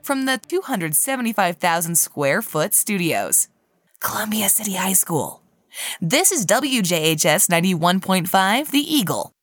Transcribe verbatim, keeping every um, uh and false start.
from the two hundred seventy-five thousand square foot studios. Columbia City High School. This is W J H S ninety-one point five, The Eagle.